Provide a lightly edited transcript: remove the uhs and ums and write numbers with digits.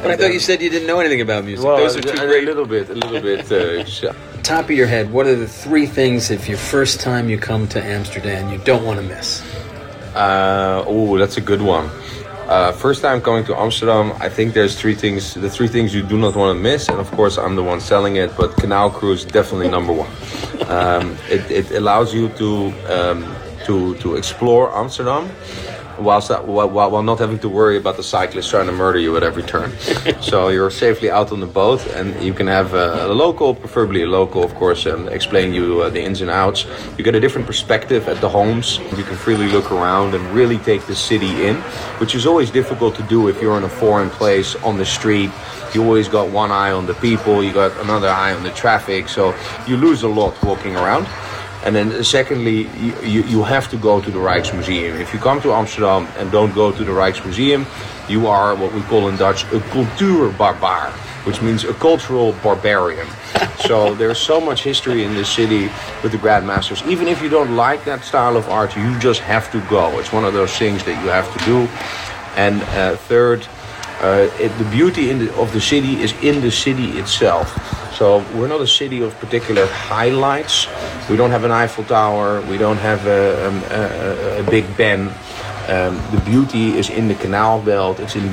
But I thought you said you didn't know anything about music. Well, Those are two great. a little bit. Top of your head, what are the three things if your first time you come to Amsterdam you don't want to miss? That's a good one. First time coming to Amsterdam, I think there's three things. The three things you do not want to miss, and of course I'm the one selling it. But Canal Cruise definitely number one. It allows you to explore Amsterdam, while not having to worry about the cyclists trying to murder you at every turn. So you're safely out on the boat, and you can have a local, preferably a local, of course, and explain you the ins and outs. You get a different perspective at the homes. You can freely look around and really take the city in, which is always difficult to do if you're in a foreign place on the street. You always got one eye on the people, you got another eye on the traffic, so you lose a lot walking around. And then secondly, you have to go to the Rijksmuseum. If you come to Amsterdam and don't go to the Rijksmuseum, you are what we call in Dutch a cultuurbarbaar, which means a cultural barbarian. So there's so much history in this city with the Grandmasters. Even if you don't like that style of art, you just have to go. It's one of those things that you have to do. And third, the beauty of the city is in the city itself. So we're not a city of particular highlights. We don't have an Eiffel Tower. We don't have a Big Ben. The beauty is in the canal belt. It's in